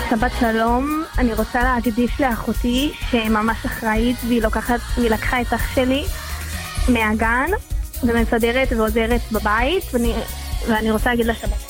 שבת שלום, אני רוצה להקדיש לאחותי שממש אחראית והיא לקחה את אח שלי מהגן ומסדרת ועוזרת בבית ואני רוצה להגיד לה שבת